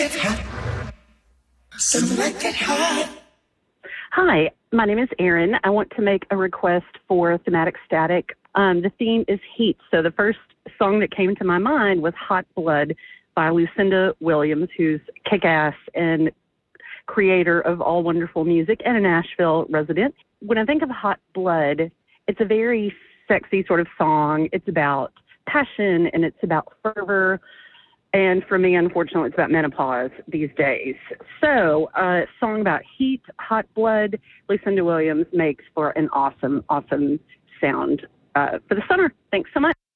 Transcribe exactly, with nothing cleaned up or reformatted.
It's hot. Something like that hot. Hi, my name is Erin. I want to make a request for Thematic Static. Um, the theme is heat. So the first song that came to my mind was Hot Blood by Lucinda Williams, who's kick-ass and creator of all wonderful music and a Nashville resident. When I think of Hot Blood, it's a very sexy sort of song. It's about passion and it's about fervor. And for me, unfortunately, it's about menopause these days. So a uh, song about heat, hot blood, Lucinda Williams makes for an awesome, awesome sound uh, for the summer. Thanks so much.